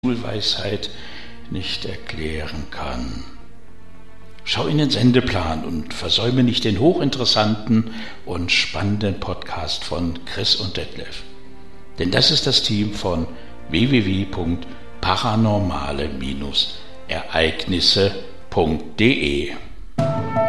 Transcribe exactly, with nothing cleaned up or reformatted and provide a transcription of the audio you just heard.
Schulweisheit nicht erklären kann. Schau in den Sendeplan und versäume nicht den hochinteressanten und spannenden Podcast von Chris und Detlef. Denn das ist das Team von w w w punkt paranormale Ereignisse punkt de.